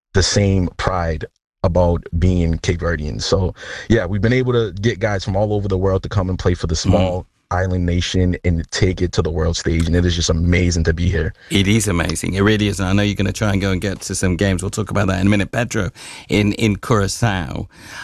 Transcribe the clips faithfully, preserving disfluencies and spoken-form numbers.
the same pride about being Cape Verdean. So yeah, we've been able to get guys from all over the world to come and play for the small Mm. island nation and take it to the world stage, and it is just amazing to be here. It is amazing. It really is. And I know you're going to try and go and get to some games. We'll talk about that in a minute. Pedro, in, in Curacao.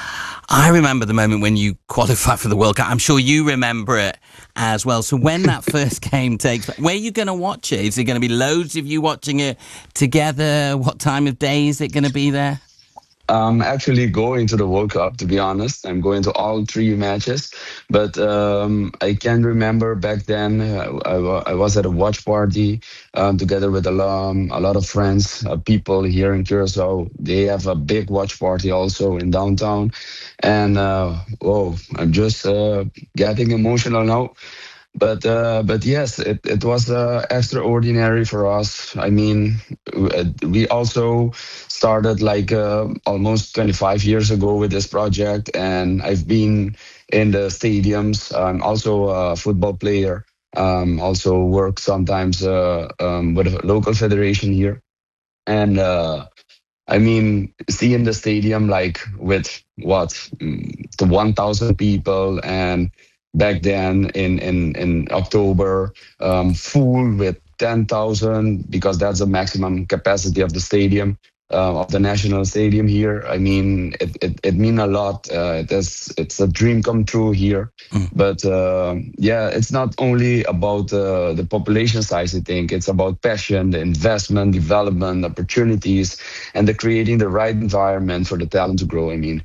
I remember the moment when you qualified for the World Cup. I'm sure you remember it as well. So when that first game takes place, where are you going to watch it? Is it going to be loads of you watching it together? What time of day is it going to be there? I'm actually going to the World Cup, to be honest. I'm going to all three matches. But um, I can remember back then, uh, I, wa- I was at a watch party um, together with a lot, um, a lot of friends, uh, people here in Curacao. They have a big watch party also in downtown. And uh, whoa, I'm just uh, getting emotional now. But uh, but yes, it, it was uh, extraordinary for us. I mean, w- uh, we also started like uh, almost twenty-five years ago with this project, and I've been in the stadiums. I'm also a football player. Um, also work sometimes uh, um, with a local federation here, and uh, I mean, seeing the stadium like with what mm, the one thousand people, and back then in in in October, um, full with ten thousand because that's the maximum capacity of the stadium. Uh, of the national stadium here, I mean, it it, it mean a lot. Uh, it is it's a dream come true here, Mm. but uh, yeah, it's not only about uh, the population size. I think it's about passion, the investment, development, opportunities, and the creating the right environment for the talent to grow. I mean,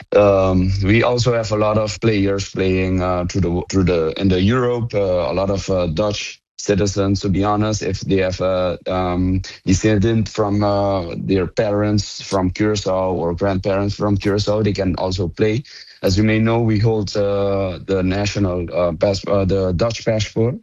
um, we also have a lot of players playing uh, through the through the in the Europe. Uh, a lot of uh, Dutch citizens, to be honest, if they have a um, descendant from uh, their parents from Curacao or grandparents from Curacao, they can also play. As you may know, we hold uh, the national uh, pass- uh, the Dutch passport.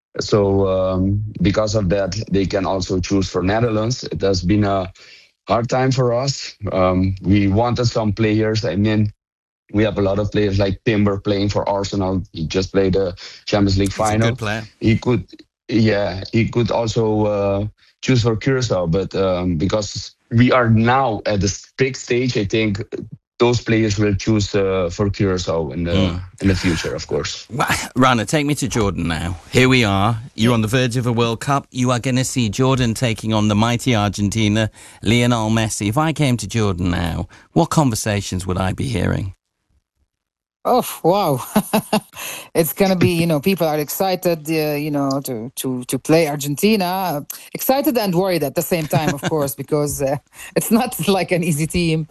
So um, because of that, they can also choose for Netherlands. It has been a hard time for us. Um, we wanted some players. I mean, we have a lot of players like Timber playing for Arsenal. He just played the Champions League He's a good final. player. He could, yeah, he could also uh, choose for Curacao, but um, because we are now at the big stage, I think those players will choose uh, for Curacao in the Mm. in the future, of course. Rana, take me to Jordan now. Here we are. You're Yeah. on the verge of a World Cup. You are going to see Jordan taking on the mighty Argentina, Lionel Messi. If I came to Jordan now, what conversations would I be hearing? Oh, wow. It's gonna be, you know, people are excited, uh, you know, to to to play Argentina. Excited and worried at the same time, of course, because uh, it's not like an easy team.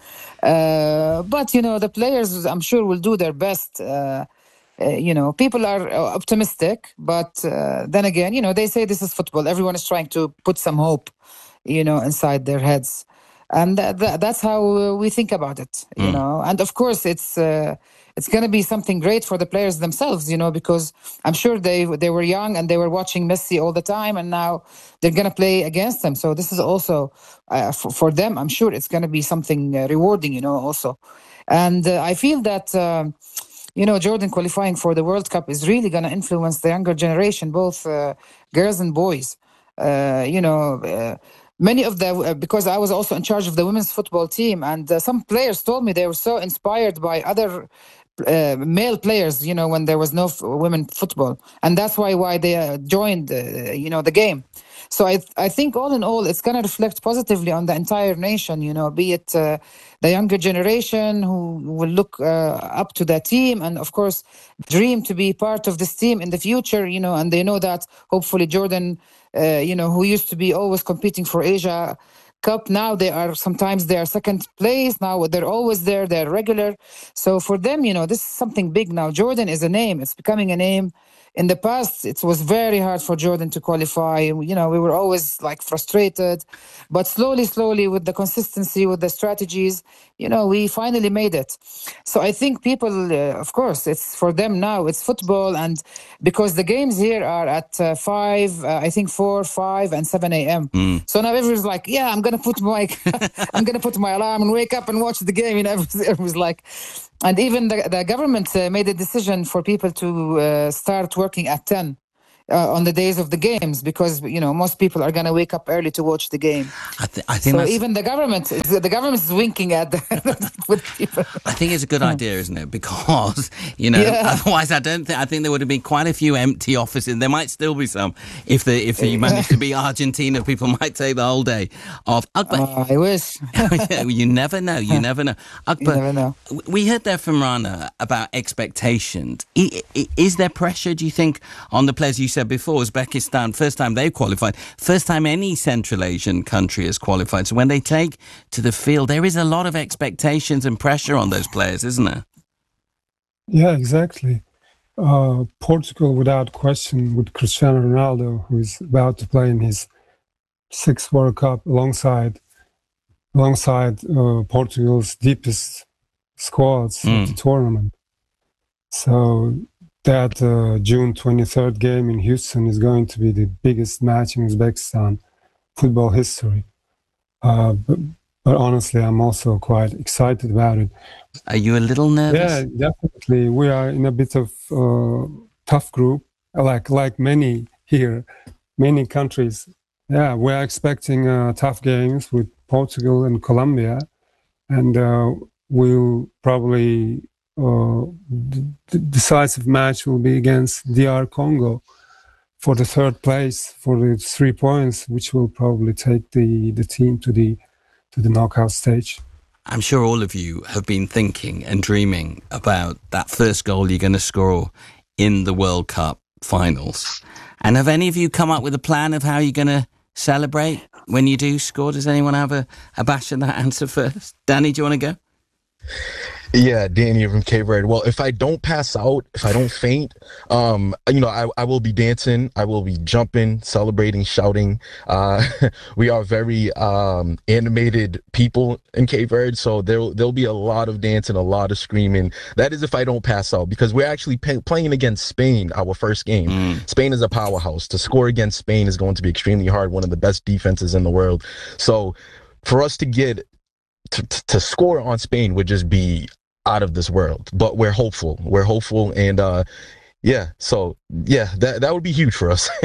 Uh, but you know, the players, I'm sure, will do their best. Uh, uh, you know, people are uh, optimistic, but uh, then again, you know, they say this is football. Everyone is trying to put some hope, you know, inside their heads, and tha- tha- that's how uh, we think about it, you Mm. know. And of course, it's uh, it's going to be something great for the players themselves, you know, because I'm sure they they were young and they were watching Messi all the time, and now they're going to play against him. So this is also uh, for, for them. I'm sure it's going to be something uh, rewarding, you know, also. And uh, I feel that. Um, you know, Jordan qualifying for the World Cup is really going to influence the younger generation, both uh, girls and boys. Uh, you know, uh, many of the, uh, because I was also in charge of the women's football team, and uh, some players told me they were so inspired by other uh, male players, you know, when there was no f- women football. And that's why why they uh, joined, uh, you know, the game. So I, th- I think all in all, it's going to reflect positively on the entire nation, you know, be it uh, the younger generation who will look uh, up to the team and, of course, dream to be part of this team in the future, you know, and they know that hopefully Jordan, uh, you know, who used to be always competing for Asia Cup, now they are sometimes they are second place. Now they're always there, they're regular. So for them, you know, this is something big now. Jordan is a name, it's becoming a name. In the past, it was very hard for Jordan to qualify. You know, we were always like frustrated, but slowly, slowly, with the consistency, with the strategies, you know, we finally made it. So I think people, uh, of course, it's for them now. It's football, and because the games here are at uh, five, uh, I think four, five, and seven a m. Mm. So now everyone's like, yeah, I'm gonna put my, I'm gonna put my alarm and wake up and watch the game. You know, everyone's like, and even the, the government uh, made a decision for people to uh, start working at ten. uh, on the days of the games, because you know most people are going to wake up early to watch the game. I, th- I think so that's, even the government, is, the government is winking at the, with people. I think it's a good idea, isn't it? Because you know, Yeah. otherwise, I don't think I think there would have been quite a few empty offices. There might still be some if the if you managed to beat Argentina. People might take the whole day off. Akbar, Uh, I wish. you never know. You never know. Akbar, You never know. we heard there from Rana about expectations. I- I- Is there pressure, do you think, on the players? You said before, Uzbekistan, first time they qualified, first time any Central Asian country has qualified. So when they take to the field, there is a lot of expectations and pressure on those players, isn't there? Yeah, exactly. Uh, Portugal, without question, with Cristiano Ronaldo, who is about to play in his sixth World Cup alongside alongside uh, Portugal's deepest squads Mm. of the tournament. So that uh, June twenty-third game in Houston is going to be the biggest match in Uzbekistan football history. Uh, but, but honestly, I'm also quite excited about it. Are you a little nervous? Yeah, definitely. We are in a bit of uh, tough group, like like many here, many countries. Yeah, we're expecting uh, tough games with Portugal and Colombia, and uh, we'll probably uh, the decisive match will be against D R Congo for the third place, for the three points, which will probably take the, the team to the to the knockout stage. I'm sure all of you have been thinking and dreaming about that first goal you're going to score in the World Cup finals. And have any of you come up with a plan of how you're going to celebrate when you do score? Does anyone have a, a bash at that answer first? Danny, do you want to go? Yeah, Danny from Cape Verde. Well, if I don't pass out, if I don't faint, um, you know, I, I will be dancing, I will be jumping, celebrating, shouting. Uh, we are very um, animated people in Cape Verde, so there'll there'll be a lot of dancing, a lot of screaming. That is if I don't pass out, because we're actually pay- playing against Spain, our first game. Mm. Spain is a powerhouse. To score against Spain is going to be extremely hard, one of the best defenses in the world. So for us to get to, to score on Spain would just be out of this world, but we're hopeful. We're hopeful, and uh, yeah. So yeah, that that would be huge for us.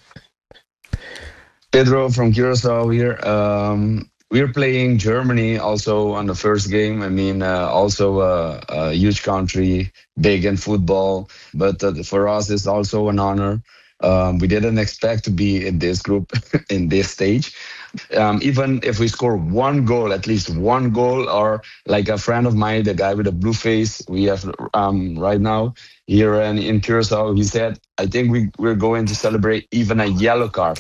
Pedro from Curacao here. Um, we're playing Germany also on the first game. I mean, uh, also a, a huge country, big in football, but uh, for us, it's also an honor. Um, we didn't expect to be in this group in this stage. Um, even if we score one goal, at least one goal, or like a friend of mine, the guy with the blue face we have um, right now here in, in Curacao, he said, I think we, we're going to celebrate even a yellow card.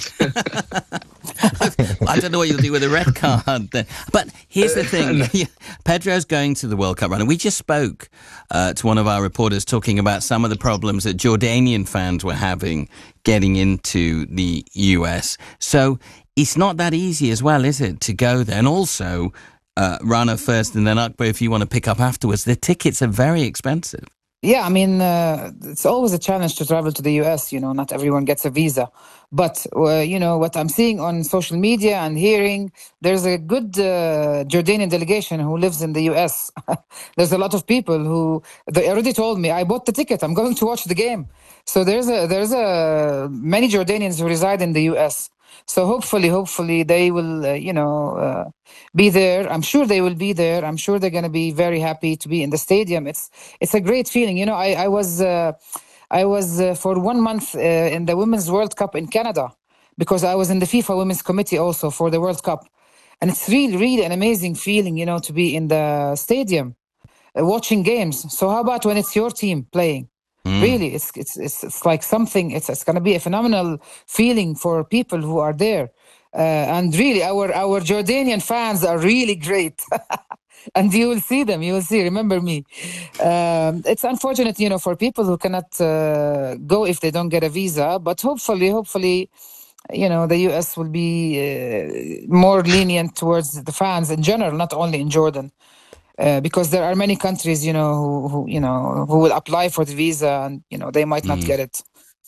I don't know what you'll do with a red card then. But here's the thing. Pedro's going to the World Cup run. And we just spoke uh, to one of our reporters talking about some of the problems that Jordanian fans were having getting into the U S. So it's not that easy as well, is it, to go there? And also, uh, Rana first and then Akbar, if you want to pick up afterwards, the tickets are very expensive. Yeah, I mean, uh, it's always a challenge to travel to the U S. You know, not everyone gets a visa. But, uh, you know, what I'm seeing on social media and hearing, there's a good uh, Jordanian delegation who lives in the U S. There's a lot of people who, they already told me, I bought the ticket, I'm going to watch the game. So there's a, there's a, many Jordanians who reside in the U S. So hopefully, hopefully they will, uh, you know, uh, be there. I'm sure they will be there. I'm sure they're going to be very happy to be in the stadium. It's it's a great feeling. You know, I I was uh, I was uh, for one month uh, in the Women's World Cup in Canada because I was in the FIFA Women's Committee also for the World Cup, and it's really really an amazing feeling, you know, to be in the stadium uh, watching games. So how about when it's your team playing? Mm. Really, it's it's it's it's like something. It's it's going to be a phenomenal feeling for people who are there, uh, and really, our our Jordanian fans are really great, and you will see them. You will see. Remember me. Um, it's unfortunate, you know, for people who cannot uh, go if they don't get a visa. But hopefully, hopefully, you know, the U S will be uh, more lenient towards the fans in general, not only in Jordan. Uh, because there are many countries, you know, who, who you know who will apply for the visa, and you know they might not mm. get it.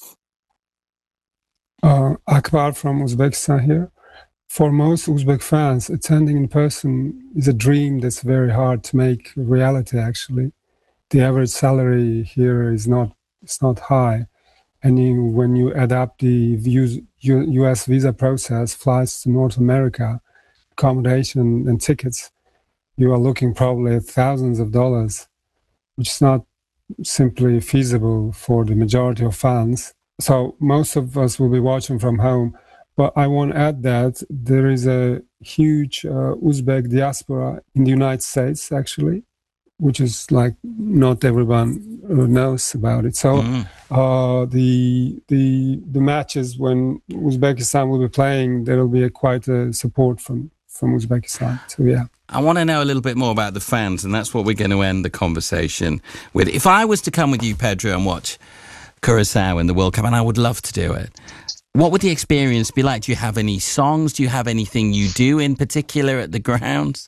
Uh, Akbar from Uzbekistan here. For most Uzbek fans, attending in person is a dream that's very hard to make reality. Actually, the average salary here is not it's not high, and you, when you add up the U S visa process, flights to North America, accommodation and tickets, you are looking probably at thousands of dollars, which is not simply feasible for the majority of fans. So most of us will be watching from home. But I want to add that there is a huge uh, Uzbek diaspora in the United States, actually, which is like not everyone knows about it. So mm. uh, the the the matches when Uzbekistan will be playing, there will be a, quite a support from, from Uzbekistan. So yeah. I want to know a little bit more about the fans, and that's what we're going to end the conversation with. If I was to come with you, Pedro, and watch Curacao in the World Cup, and I would love to do it, what would the experience be like? Do you have any songs? Do you have anything you do in particular at the grounds?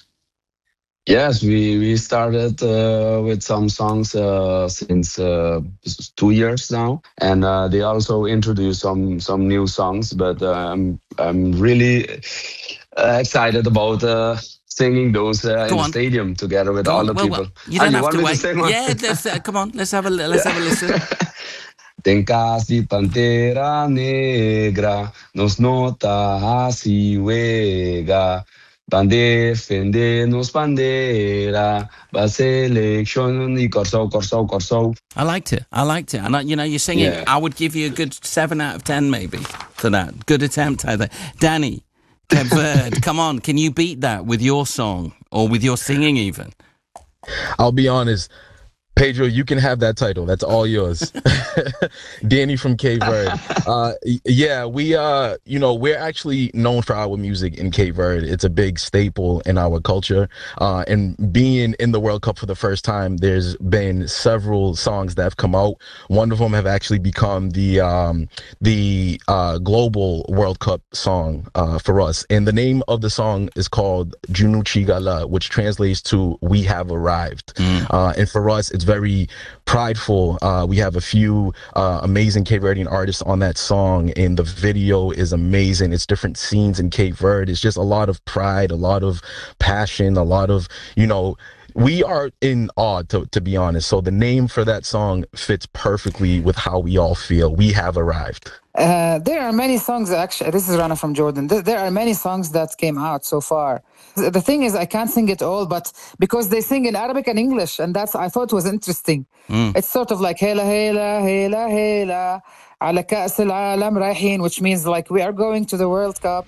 Yes, we, we started uh, with some songs uh, since uh, two years now, and uh, they also introduced some some new songs. But uh, I'm I'm really uh, excited about uh, singing those uh, in on. the stadium together with Go all on. the well, people. Well, you don't ah, have you to wait. To yeah, let's, uh, come on, let's have a let's have a listen. Tem casi pantera negra, nos nota así juega. Van defender nos bandera, va selection y corso, corso, corso. I liked it. I liked it. And, I, you know, you're singing, yeah. I would give you a good seven out of ten maybe for that. Good attempt, I think. Danny, Cape Verde, come on, can you beat that with your song or with your singing even? I'll be honest. Pedro, you can have that title. That's all yours. Danny from Cape Verde. Uh, yeah, we, uh, you know, we're actually known for our music in Cape Verde. It's a big staple in our culture. Uh, and being in the World Cup for the first time, there's been several songs that have come out. One of them have actually become the, um, the, uh, global World Cup song, uh, for us. And the name of the song is called Junuchi Gala, which translates to We Have Arrived. Mm. Uh, and for us, it's very prideful. Uh, we have a few uh, amazing Cape Verdean artists on that song, and the video is amazing. It's different scenes in Cape Verde. It's just a lot of pride, a lot of passion, a lot of, you know, we are in awe, to, to be honest. So the name for that song fits perfectly with how we all feel. We have arrived. Uh, there are many songs, actually. This is Rana from Jordan. There, there are many songs that came out so far. The thing is, I can't sing it all, but because they sing in Arabic and English, and that's I thought was interesting. Mm. It's sort of like Hela Hela Hela Hela Ala Ka'as al-Alam Raihin, which means like we are going to the World Cup.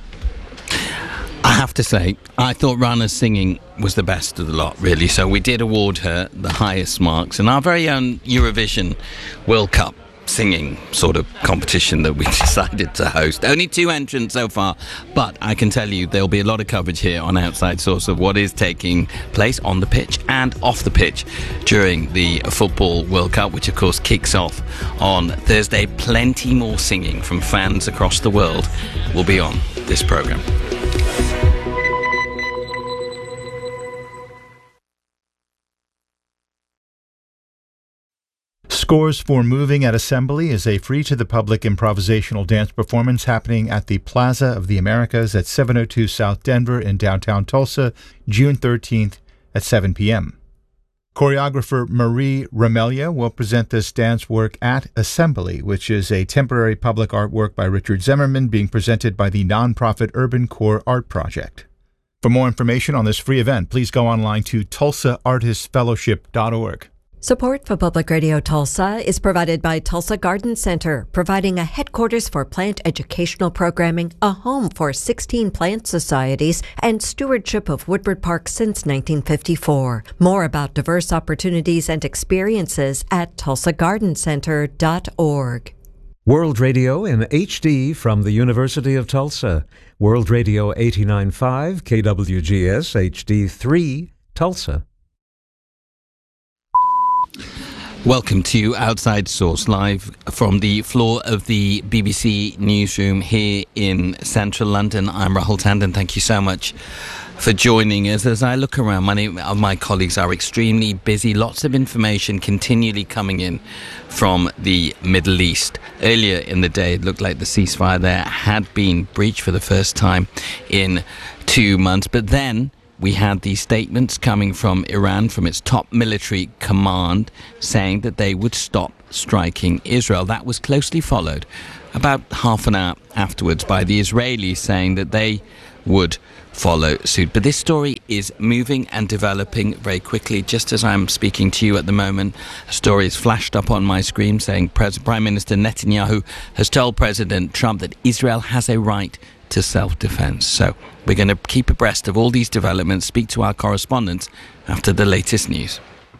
I have to say, I thought Rana's singing was the best of the lot, really. So we did award her the highest marks in our very own Eurovision World Cup singing sort of competition that we decided to host. Only two entrants so far, but I can tell you there'll be a lot of coverage here on Outside Source of what is taking place on the pitch and off the pitch during the Football World Cup, which of course kicks off on Thursday. Plenty more singing from fans across the world will be on this programme. Scores for Moving at Assembly is a free-to-the-public improvisational dance performance happening at the Plaza of the Americas at seven oh two South Denver in downtown Tulsa, June thirteenth at seven p.m. Choreographer Marie Ramelia will present this dance work at Assembly, which is a temporary public artwork by Richard Zimmerman being presented by the nonprofit Urban Core Art Project. For more information on this free event, please go online to tulsa artist fellowship dot org. Support for Public Radio Tulsa is provided by Tulsa Garden Center, providing a headquarters for plant educational programming, a home for sixteen plant societies, and stewardship of Woodward Park since nineteen fifty-four. More about diverse opportunities and experiences at tulsa garden center dot org. World Radio in H D from the University of Tulsa. World Radio eighty-nine point five, K W G S H D three, Tulsa. Welcome to Outside Source, live from the floor of the B B C newsroom here in central London. I'm Rahul Tandon. Thank you so much for joining us. As I look around, many of my colleagues are extremely busy. Lots of information continually coming in from the Middle East. Earlier in the day, it looked like the ceasefire there had been breached for the first time in two months. But then we had these statements coming from Iran, from its top military command, saying that they would stop striking Israel. That was closely followed about half an hour afterwards by the Israelis saying that they would follow suit. But this story is moving and developing very quickly. Just as I'm speaking to you at the moment, a story is flashed up on my screen saying Pres- Prime Minister Netanyahu has told President Trump that Israel has a right to self-defense. So we're going to keep abreast of all these developments, speak to our correspondents after the latest news.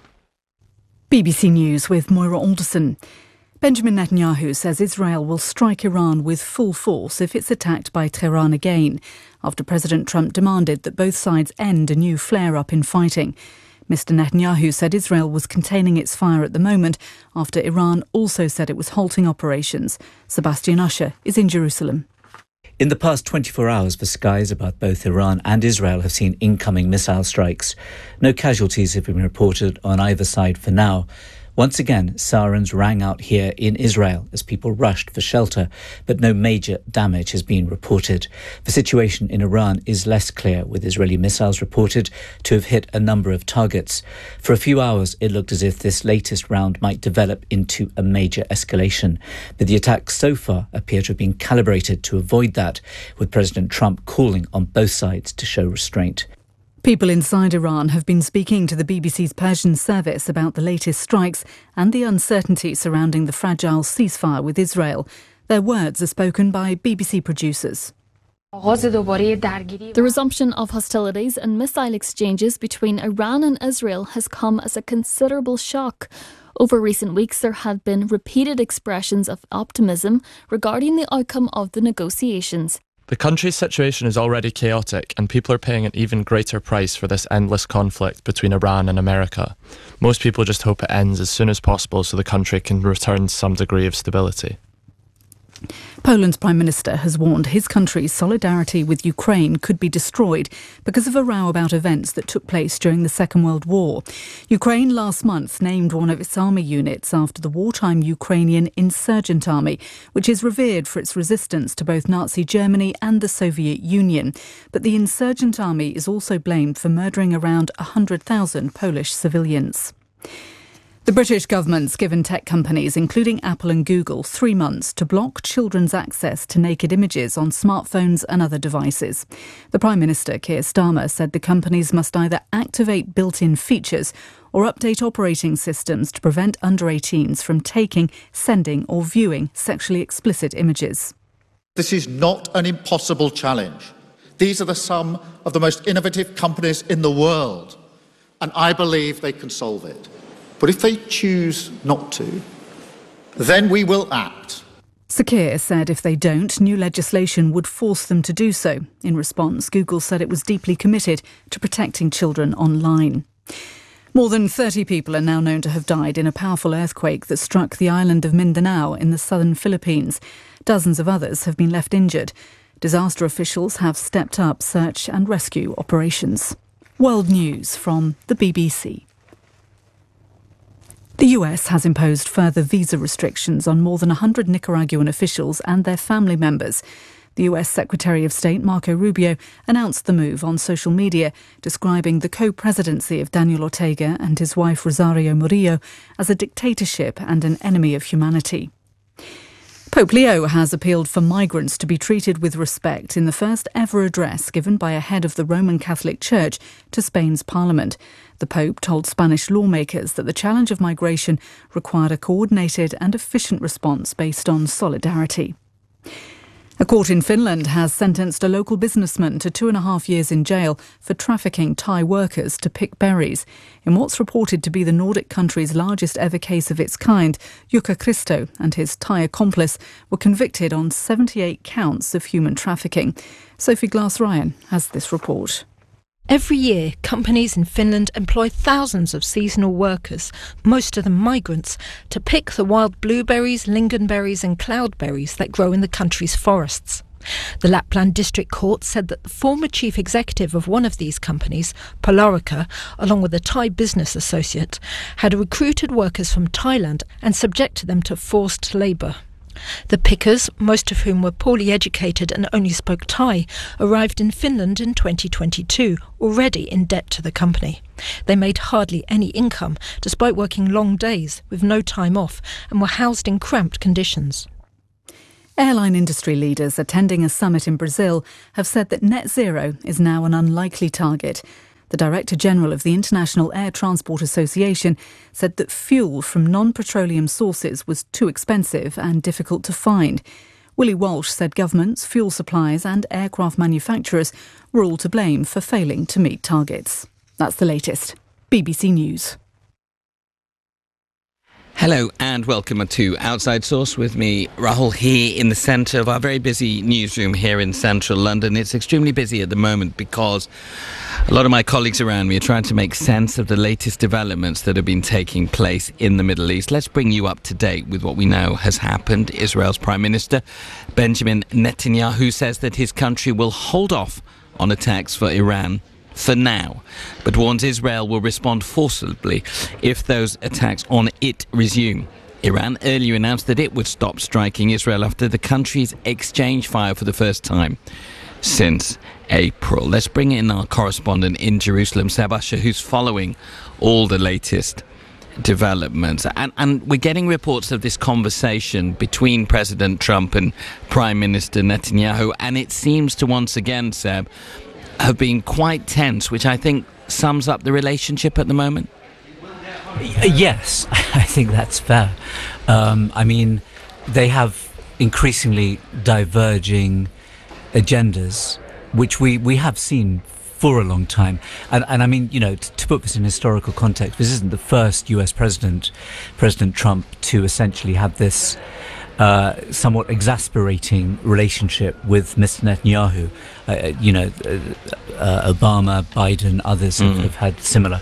B B C News with Moira Alderson. Benjamin Netanyahu says Israel will strike Iran with full force if it's attacked by Tehran again, after President Trump demanded that both sides end a new flare-up in fighting. Mister Netanyahu said Israel was containing its fire at the moment, after Iran also said it was halting operations. Sebastian Usher is in Jerusalem. In the past twenty-four hours, the skies about both Iran and Israel have seen incoming missile strikes. No casualties have been reported on either side for now. Once again, sirens rang out here in Israel as people rushed for shelter, but no major damage has been reported. The situation in Iran is less clear, with Israeli missiles reported to have hit a number of targets. For a few hours, it looked as if this latest round might develop into a major escalation. But the attacks so far appear to have been calibrated to avoid that, with President Trump calling on both sides to show restraint. People inside Iran have been speaking to the B B C's Persian service about the latest strikes and the uncertainty surrounding the fragile ceasefire with Israel. Their words are spoken by B B C producers. The resumption of hostilities and missile exchanges between Iran and Israel has come as a considerable shock. Over recent weeks, there have been repeated expressions of optimism regarding the outcome of the negotiations. The country's situation is already chaotic, and people are paying an even greater price for this endless conflict between Iran and America. Most people just hope it ends as soon as possible so the country can return to some degree of stability. Poland's Prime Minister has warned his country's solidarity with Ukraine could be destroyed because of a row about events that took place during the Second World War. Ukraine last month named one of its army units after the wartime Ukrainian Insurgent Army, which is revered for its resistance to both Nazi Germany and the Soviet Union. But the Insurgent Army is also blamed for murdering around one hundred thousand Polish civilians. The British government's given tech companies, including Apple and Google, three months to block children's access to naked images on smartphones and other devices. The Prime Minister, Keir Starmer, said the companies must either activate built-in features or update operating systems to prevent under eighteens from taking, sending or viewing sexually explicit images. This is not an impossible challenge. These are the some of the most innovative companies in the world, and I believe they can solve it. But if they choose not to, then we will act. Sir Keir said if they don't, new legislation would force them to do so. In response, Google said it was deeply committed to protecting children online. More than thirty people are now known to have died in a powerful earthquake that struck the island of Mindanao in the southern Philippines. Dozens of others have been left injured. Disaster officials have stepped up search and rescue operations. World News from the B B C. The U S has imposed further visa restrictions on more than one hundred Nicaraguan officials and their family members. The U S Secretary of State Marco Rubio announced the move on social media, describing the co-presidency of Daniel Ortega and his wife Rosario Murillo as a dictatorship and an enemy of humanity. Pope Leo has appealed for migrants to be treated with respect in the first ever address given by a head of the Roman Catholic Church to Spain's Parliament. The Pope told Spanish lawmakers that the challenge of migration required a coordinated and efficient response based on solidarity. A court in Finland has sentenced a local businessman to two and a half years in jail for trafficking Thai workers to pick berries. In what's reported to be the Nordic country's largest ever case of its kind, Jukka Christo and his Thai accomplice were convicted on seventy-eight counts of human trafficking. Sophie Glass-Ryan has this report. Every year, companies in Finland employ thousands of seasonal workers, most of them migrants, to pick the wild blueberries, lingonberries and cloudberries that grow in the country's forests. The Lapland District Court said that the former chief executive of one of these companies, Polarica, along with a Thai business associate, had recruited workers from Thailand and subjected them to forced labour. The pickers, most of whom were poorly educated and only spoke Thai, arrived in Finland in twenty twenty-two, already in debt to the company. They made hardly any income, despite working long days with no time off, and were housed in cramped conditions. Airline industry leaders attending a summit in Brazil have said that net zero is now an unlikely target. The Director General of the International Air Transport Association said that fuel from non-petroleum sources was too expensive and difficult to find. Willie Walsh said governments, fuel suppliers and aircraft manufacturers were all to blame for failing to meet targets. That's the latest. B B C News. Hello and welcome to Outside Source with me, Rahul, here in the centre of our very busy newsroom here in central London. It's extremely busy at the moment because a lot of my colleagues around me are trying to make sense of the latest developments that have been taking place in the Middle East. Let's bring you up to date with what we know has happened. Israel's Prime Minister Benjamin Netanyahu says that his country will hold off on attacks for Iran for now, but warns Israel will respond forcibly if those attacks on it resume. Iran earlier announced that it would stop striking Israel after the countries exchanged fire for the first time since April. Let's bring in our correspondent in Jerusalem, Seb Usher, who's following all the latest developments. And, and we're getting reports of this conversation between President Trump and Prime Minister Netanyahu, and it seems to once again, Seb, have been quite tense, which I think sums up the relationship at the moment. Yes, I think that's fair. Um, I mean, they have increasingly diverging agendas, which we, we have seen for a long time. And, and I mean, you know, to, to put this in historical context, this isn't the first U S president, President Trump, to essentially have this Uh, somewhat exasperating relationship with Mister Netanyahu. Uh, you know, uh, uh, Obama, Biden, others have, mm. have had similar,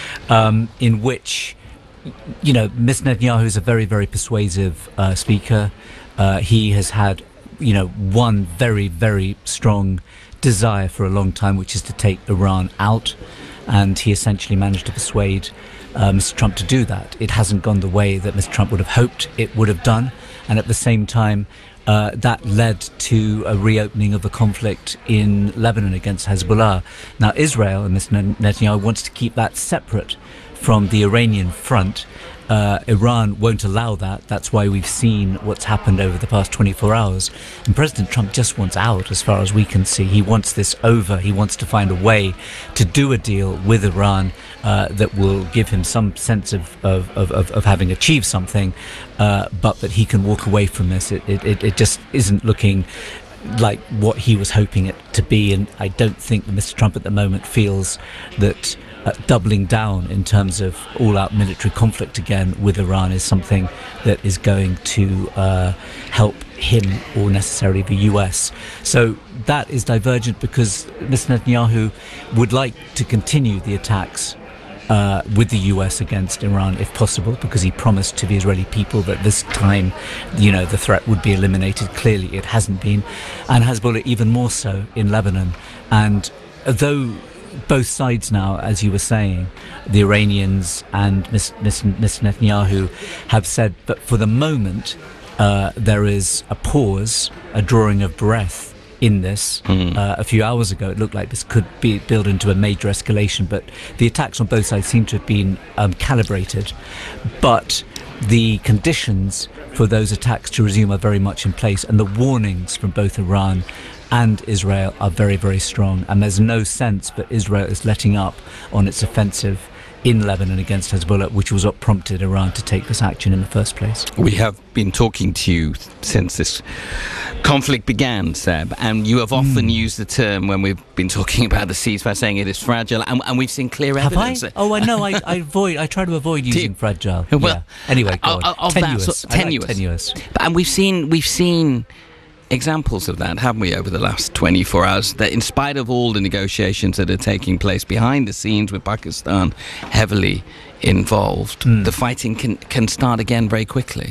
um, in which, you know, Mister Netanyahu is a very, very persuasive uh, speaker. Uh, he has had, you know, one very, very strong desire for a long time, which is to take Iran out. And he essentially managed to persuade uh, Mister Trump to do that. It hasn't gone the way that Mister Trump would have hoped it would have done. And at the same time, uh, that led to a reopening of the conflict in Lebanon against Hezbollah. Now, Israel and Mister Netanyahu wants to keep that separate from the Iranian front. Uh, Iran won't allow that. That's why we've seen what's happened over the past twenty-four hours. And President Trump just wants out, as far as we can see. He wants this over. He wants to find a way to do a deal with Iran uh, that will give him some sense of, of, of, of having achieved something, uh, but that he can walk away from this. It, it, it just isn't looking like what he was hoping it to be. And I don't think that Mister Trump at the moment feels that Uh, doubling down in terms of all-out military conflict again with Iran is something that is going to uh, help him or necessarily the U S. So that is divergent because Mister Netanyahu would like to continue the attacks uh, with the U S against Iran if possible, because he promised to the Israeli people that this time, you know, the threat would be eliminated. Clearly it hasn't been, and Hezbollah even more so in Lebanon. And though both sides now, as you were saying, the Iranians and Mister Netanyahu have said that for the moment uh, there is a pause, a drawing of breath in this. Mm. Uh, a few hours ago it looked like this could be build into a major escalation, but the attacks on both sides seem to have been um, calibrated. But the conditions for those attacks to resume are very much in place, and the warnings from both Iran and Israel are very, very strong. And there's no sense that Israel is letting up on its offensive in Lebanon against Hezbollah, which was what prompted Iran to take this action in the first place. We have been talking to you since this conflict began, Seb, and you have often mm. used the term when we've been talking about the ceasefire, saying it is fragile, and, and we've seen clear evidence. Have I? Oh, I know. I, I avoid. I try to avoid using fragile. Well, yeah. Anyway, go on. Of tenuous. That, so, tenuous. Like tenuous. But, and we've seen. We've seen. examples of that, haven't we, over the last twenty-four hours, that in spite of all the negotiations that are taking place behind the scenes with Pakistan heavily involved, mm. the fighting can, can start again very quickly.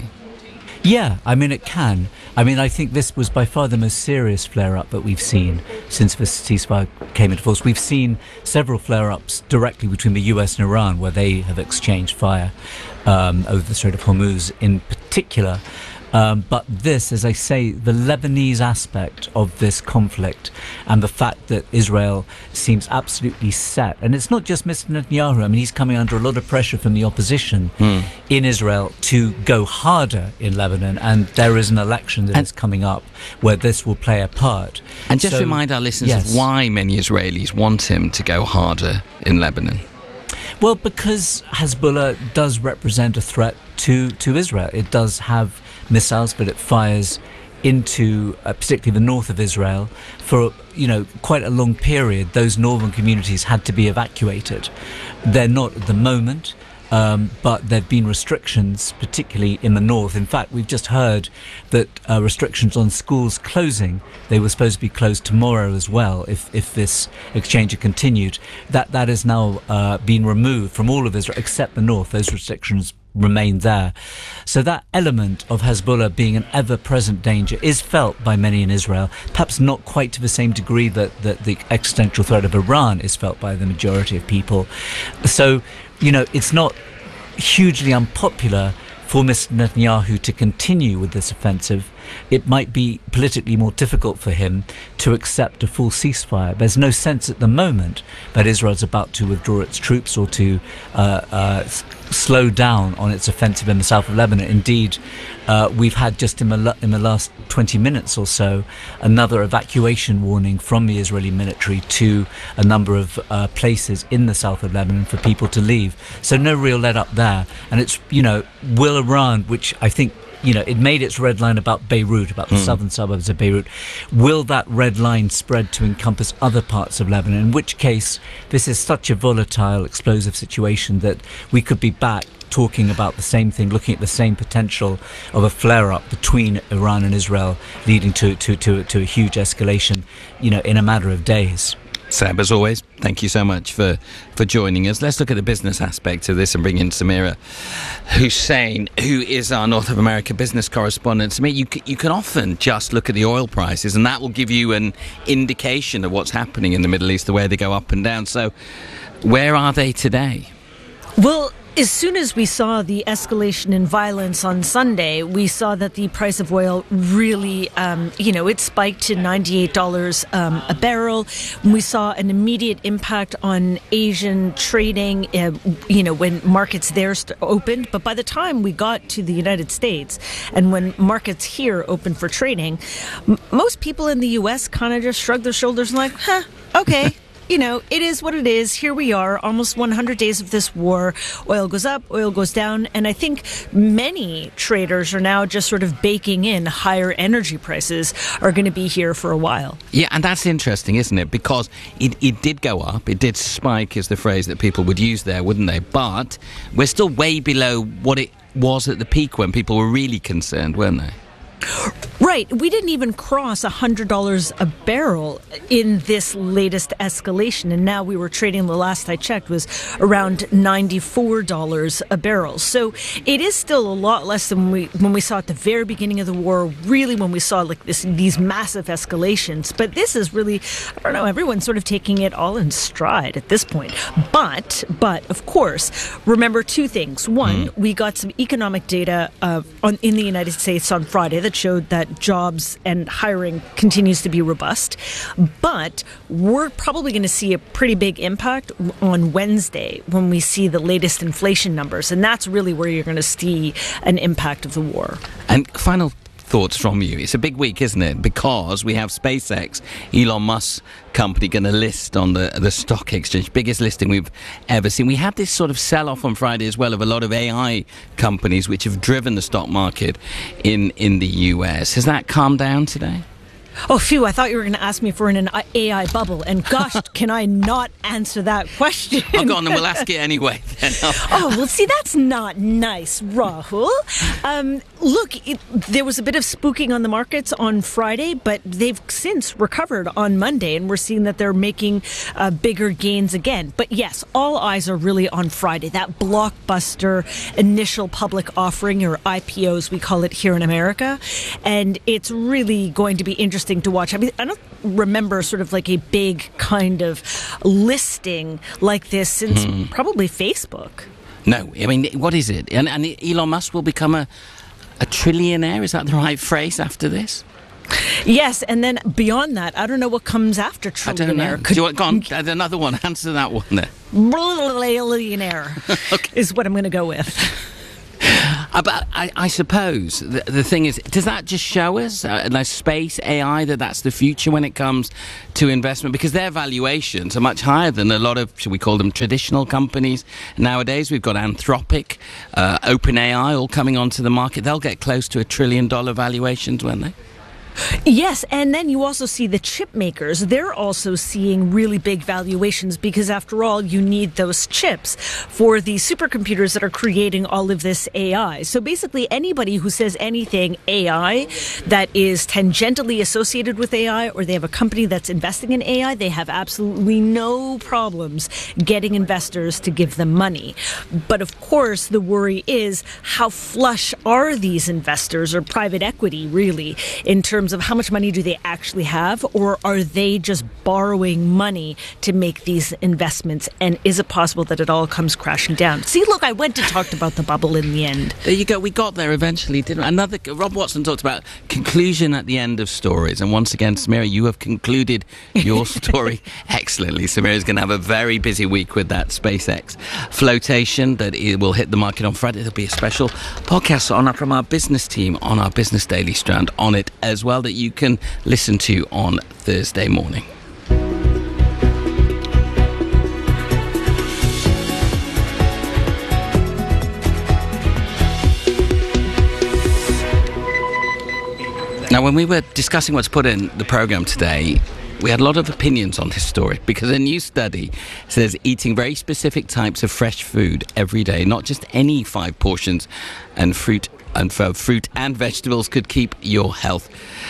Yeah, I mean, it can. I mean, I think this was by far the most serious flare-up that we've seen since the ceasefire came into force. We've seen several flare-ups directly between the U S and Iran, where they have exchanged fire um, over the Strait of Hormuz in particular. Um, but this, as I say, the Lebanese aspect of this conflict and the fact that Israel seems absolutely set, and it's not just Mister Netanyahu, I mean, he's coming under a lot of pressure from the opposition mm. in Israel to go harder in Lebanon, and there is an election that and is coming up where this will play a part. And just so, remind our listeners yes. of why many Israelis want him to go harder in Lebanon. Well, because Hezbollah does represent a threat to, to Israel. It does have missiles, but it fires into uh, particularly the north of Israel. For, you know, quite a long period, those northern communities had to be evacuated. They're not at the moment, um, but there have been restrictions, particularly in the north. In fact, we've just heard that uh, restrictions on schools closing, they were supposed to be closed tomorrow as well if, if this exchange had continued. That, that has now uh, been removed from all of Israel except the north. Those restrictions remain there. So that element of Hezbollah being an ever-present danger is felt by many in Israel, perhaps not quite to the same degree that, that the existential threat of Iran is felt by the majority of people. So, you know, it's not hugely unpopular for Mister Netanyahu to continue with this offensive. It might be politically more difficult for him to accept a full ceasefire. There's no sense at the moment that Israel's about to withdraw its troops or to uh, uh, s- slow down on its offensive in the south of Lebanon. Indeed, uh, we've had just in the, in the last twenty minutes or so another evacuation warning from the Israeli military to a number of uh, places in the south of Lebanon for people to leave. So no real let up there. And it's, you know, will Iran, which I think, you know, it made its red line about Beirut, about the mm. southern suburbs of Beirut. Will that red line spread to encompass other parts of Lebanon? In which case, this is such a volatile, explosive situation that we could be back talking about the same thing, looking at the same potential of a flare-up between Iran and Israel, leading to, to, to, to a huge escalation, you know, in a matter of days. Seb, as always, thank you so much for, for joining us. Let's look at the business aspect of this and bring in Samira Hussein, who is our North of America business correspondent. Samira, you, you can often just look at the oil prices and that will give you an indication of what's happening in the Middle East, the way they go up and down. So where are they today? Well, as soon as we saw the escalation in violence on Sunday, we saw that the price of oil really, um, you know, it spiked to ninety-eight dollars um, a barrel. We saw an immediate impact on Asian trading, uh, you know, when markets there st- opened. But by the time we got to the United States and when markets here opened for trading, m- most people in the U S kind of just shrugged their shoulders and like, huh, okay. You know, it is what it is. Here we are, almost one hundred days of this war. Oil goes up, oil goes down. And I think many traders are now just sort of baking in higher energy prices are going to be here for a while. Yeah, and that's interesting, isn't it? Because it, it did go up. It did spike, is the phrase that people would use there, wouldn't they? But we're still way below what it was at the peak when people were really concerned, weren't they? Right. We didn't even cross one hundred dollars a barrel in this latest escalation. And now we were trading, the last I checked, was around ninety-four dollars a barrel. So it is still a lot less than we when we saw at the very beginning of the war, really when we saw like this these massive escalations. But this is really, I don't know, everyone's sort of taking it all in stride at this point. But, but of course, remember two things. One, mm. we got some economic data uh, on, in the United States on Friday that showed that jobs and hiring continues to be robust. But we're probably going to see a pretty big impact on Wednesday when we see the latest inflation numbers. And that's really where you're going to see an impact of the war. And final thoughts from you. It's a big week, isn't it? Because we have SpaceX, Elon Musk's company, going to list on the the stock exchange. Biggest listing we've ever seen. We had this sort of sell-off on Friday as well of a lot of A I companies which have driven the stock market in, in the U S. Has that calmed down today? Oh, phew, I thought you were going to ask me for an A I bubble. And gosh, can I not answer that question? Oh, go on, then we'll ask it anyway. Then. Oh, well, see, that's not nice, Rahul. Um, look, it, there was a bit of spooking on the markets on Friday, but they've since recovered on Monday, and we're seeing that they're making uh, bigger gains again. But yes, all eyes are really on Friday, that blockbuster initial public offering, or I P O as we call it here in America. And it's really going to be interesting to watch. I mean, I don't remember sort of like a big kind of listing like this since hmm. probably Facebook. No, I mean, what is it? And, and Elon Musk will become a a trillionaire. Is that the right phrase after this? Yes, and then beyond that, I don't know what comes after trillionaire. I don't know. Could, Do you want, go on, another one. Answer that one there. Billionaire okay. is what I'm going to go with. Uh, but I, I suppose the, the thing is, does that just show us, uh, like space, A I, that that's the future when it comes to investment? Because their valuations are much higher than a lot of, should we call them, traditional companies. Nowadays, we've got Anthropic, uh, OpenAI all coming onto the market. They'll get close to a trillion dollar valuations, won't they? Yes, and then you also see the chip makers. They're also seeing really big valuations because, after all, you need those chips for the supercomputers that are creating all of this A I. So basically, anybody who says anything A I that is tangentially associated with A I, or they have a company that's investing in A I, they have absolutely no problems getting investors to give them money. But of course, the worry is, how flush are these investors, or private equity, really, in terms of how much money do they actually have, or are they just borrowing money to make these investments? And is it possible that it all comes crashing down? See, look, I went and talked about the bubble in the end. There you go. We got there eventually, didn't we? Another, Rob Watson talked about conclusion at the end of stories. And once again, Samira, you have concluded your story excellently. Samira is going to have a very busy week with that SpaceX flotation that it will hit the market on Friday. There'll be a special podcast on from our business team on our Business Daily Strand on it as well, that you can listen to on Thursday morning. Now, when we were discussing what's put in the programme today, we had a lot of opinions on this story, because a new study says eating very specific types of fresh food every day, not just any five portions, and fruit and for fruit and vegetables could keep your health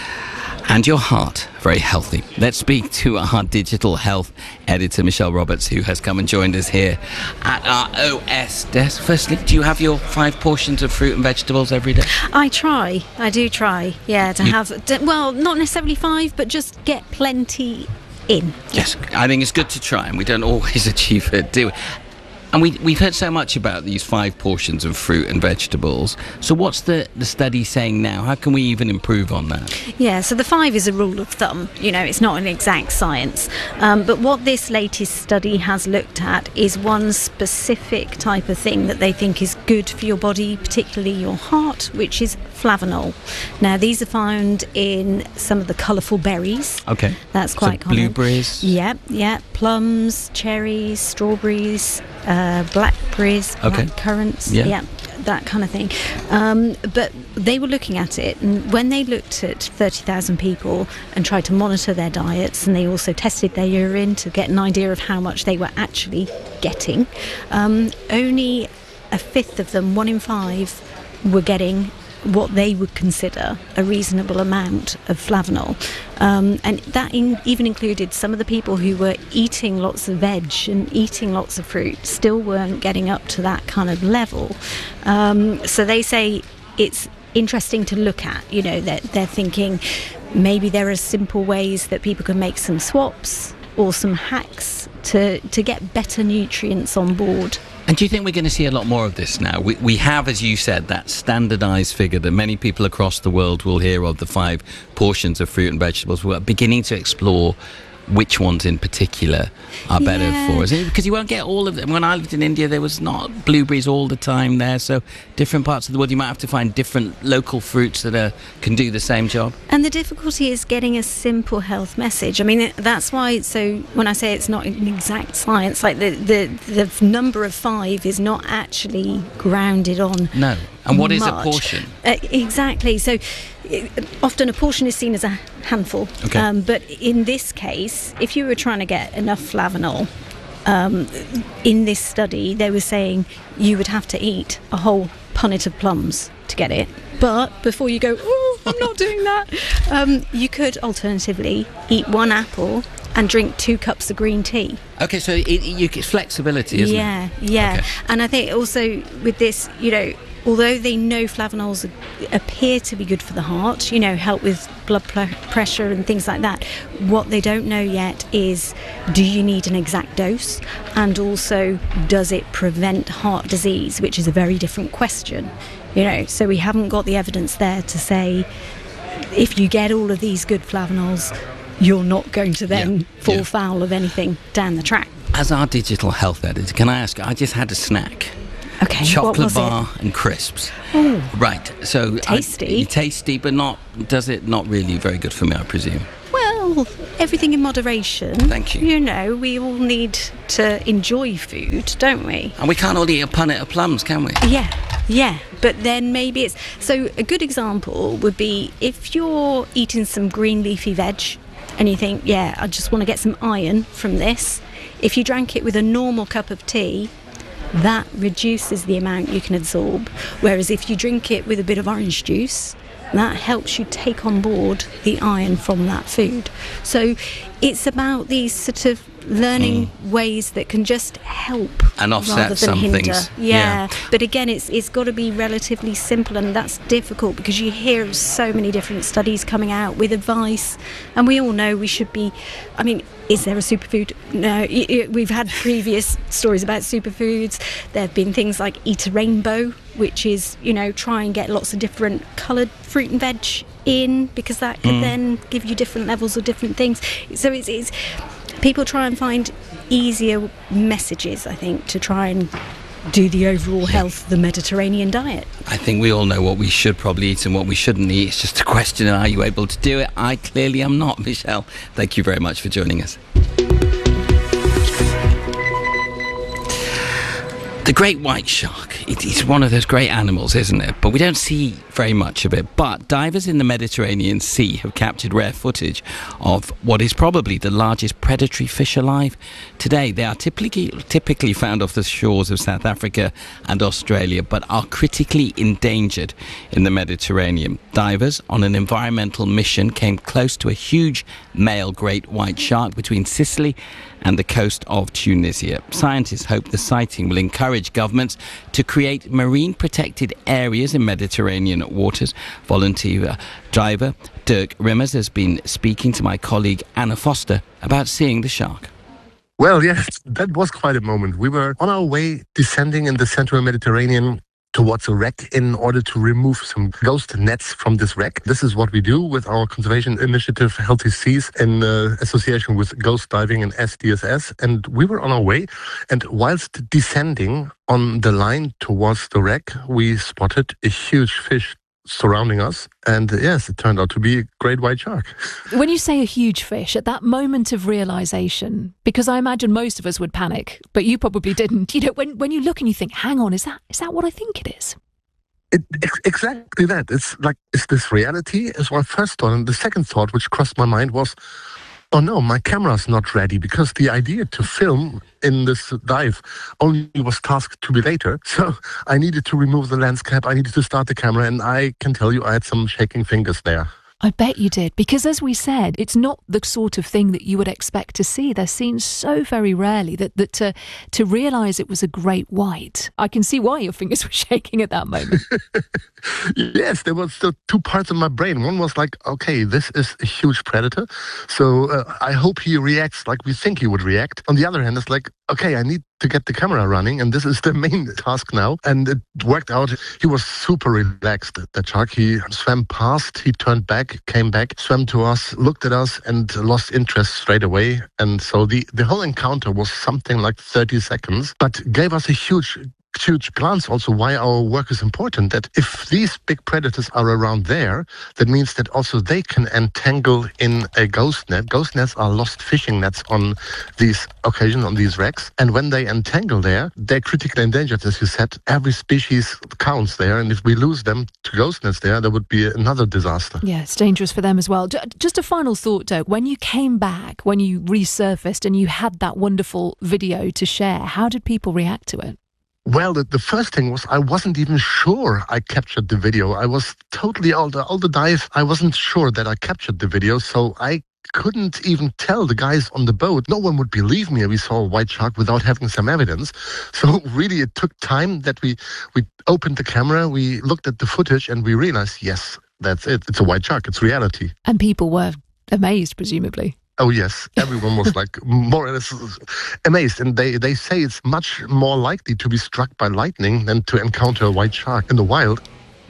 and your heart very healthy. Let's speak to our digital health editor, Michelle Roberts, who has come and joined us here at our O S desk. Firstly, do you have your five portions of fruit and vegetables every day? I try. I do try, yeah, to you, have, to, well, not necessarily five, but just get plenty in. Yes, I think it's good to try, and we don't always achieve it, do we? And we, we've heard so much about these five portions of fruit and vegetables. So what's the, the study saying now? How can we even improve on that? Yeah, so the five is a rule of thumb. You know, it's not an exact science. Um, but what this latest study has looked at is one specific type of thing that they think is good for your body, particularly your heart, which is flavanol. Now, these are found in some of the colourful berries. Okay. That's quite so common. Blueberries? Yeah, yeah. Plums, cherries, strawberries, uh, blackberries, okay. black currants. Yeah. yeah, that kind of thing. Um, but they were looking at it, and when they looked at thirty thousand people and tried to monitor their diets, and they also tested their urine to get an idea of how much they were actually getting, um, only a fifth of them, one in five, were getting what they would consider a reasonable amount of flavanol. Um, and that in, even included some of the people who were eating lots of veg and eating lots of fruit still weren't getting up to that kind of level. Um, so they say it's interesting to look at, you know, that they're, they're thinking maybe there are simple ways that people can make some swaps or some hacks to, to get better nutrients on board. And do you think we're going to see a lot more of this now? We, we have, as you said, that standardised figure that many people across the world will hear of, the five portions of fruit and vegetables. We're beginning to explore which ones in particular are better yeah. for us. Because you won't get all of them. When I lived in India, there was not blueberries all the time there. So different parts of the world, you might have to find different local fruits that are, can do the same job. And the difficulty is getting a simple health message. I mean, that's why, so when I say it's not an exact science, like the, the, the number of five is not actually grounded on No. And what much. is a portion? Uh, exactly. So it, often a portion is seen as a handful. Okay. Um, but in this case, if you were trying to get enough flavanol, um, in this study, they were saying you would have to eat a whole punnet of plums to get it. But before you go, oh, I'm not doing that, um, you could alternatively eat one apple and drink two cups of green tea. Okay, so it, it, you, it's flexibility, isn't yeah, it? Yeah, yeah. Okay. And I think also with this, you know, although they know flavanols appear to be good for the heart, you know, help with blood pressure and things like that, what they don't know yet is, do you need an exact dose? And also, does it prevent heart disease, which is a very different question, you know. So we haven't got the evidence there to say, if you get all of these good flavanols, you're not going to then yeah, fall yeah. foul of anything down the track. As our digital health editor, can I ask, I just had a snack. Okay, chocolate bar it? and crisps. Oh, right. So tasty. I, tasty, but not. Does it not really very good for me, I presume? Well, everything in moderation. Thank you. You know, we all need to enjoy food, don't we? And we can't all eat a punnet of plums, can we? Yeah, yeah. But then maybe it's... So a good example would be if you're eating some green leafy veg and you think, yeah, I just want to get some iron from this. If you drank it with a normal cup of tea, that reduces the amount you can absorb. Whereas if you drink it with a bit of orange juice, that helps you take on board the iron from that food. So it's about these sort of learning mm. ways that can just help and offset rather than some hinder. things. Yeah. yeah. But again, it's it's got to be relatively simple, and that's difficult because you hear of so many different studies coming out with advice, and we all know we should be. I mean, is there a superfood? No. We've had previous stories about superfoods. There have been things like eat a rainbow, which is, you know, try and get lots of different coloured fruit and veg in, because that could mm. then give you different levels of different things. So it's, it's people try and find easier messages, I think, to try and do the overall health of the Mediterranean diet. I think we all know what we should probably eat and what we shouldn't eat. It's just a question of, are you able to do it? I clearly am not. Michelle, thank you very much for joining us. The great white shark, it, it's one of those great animals, isn't it? But we don't see very much of it. But divers in the Mediterranean Sea have captured rare footage of what is probably the largest predatory fish alive today. They are typically, typically found off the shores of South Africa and Australia, but are critically endangered in the Mediterranean. Divers on an environmental mission came close to a huge male great white shark between Sicily and the coast of Tunisia. Scientists hope the sighting will encourage governments to create marine protected areas in Mediterranean waters. Volunteer diver Dirk Rimmers has been speaking to my colleague Anna Foster about seeing the shark. Well, yes, that was quite a moment. We were on our way descending in the central Mediterranean towards a wreck in order to remove some ghost nets from this wreck. This is what we do with our conservation initiative Healthy Seas in uh, association with Ghost Diving and S D S S. And we were on our way, and whilst descending on the line towards the wreck, we spotted a huge fish surrounding us, and uh, yes, it turned out to be a great white shark. When you say a huge fish, at that moment of realisation, because I imagine most of us would panic, but you probably didn't, you know, when when you look and you think, hang on, is that is that what I think it is? It, ex- exactly that. It's like, is this reality? Is my first thought. And the second thought which crossed my mind was, oh no, my camera's not ready, because the idea to film in this dive only was tasked to be later. So I needed to remove the lens cap, I needed to start the camera, and I can tell you I had some shaking fingers there. I bet you did, because as we said, it's not the sort of thing that you would expect to see. They're seen so very rarely that, that to, to realise it was a great white, I can see why your fingers were shaking at that moment. Yes, there was the two parts of my brain. One was like, okay, this is a huge predator, so uh, I hope he reacts like we think he would react. On the other hand, it's like, okay, I need to get the camera running, and this is the main task now. And it worked out. He was super relaxed, that shark. He swam past, he turned back, came back, swam to us, looked at us, and lost interest straight away. And so the, the whole encounter was something like thirty seconds, but gave us a huge huge glance also why our work is important, that if these big predators are around there, that means that also they can entangle in a ghost net. Ghost nets are lost fishing nets on these occasions, on these wrecks, and when they entangle there, they're critically endangered, as you said. Every species counts there, and if we lose them to ghost nets there, there would be another disaster. Yeah, it's dangerous for them as well. Just a final thought, Dirk, when you came back, when you resurfaced and you had that wonderful video to share, how did people react to it? Well, the, the first thing was I wasn't even sure I captured the video. I was totally, all the, all the dive, I wasn't sure that I captured the video. So I couldn't even tell the guys on the boat. No one would believe me we saw a white shark without having some evidence. So really it took time that we, we opened the camera, we looked at the footage, and we realized, yes, that's it. It's a white shark. It's reality. And people were amazed, presumably. Oh, yes. Everyone was like more or less amazed. And they, they say it's much more likely to be struck by lightning than to encounter a white shark in the wild.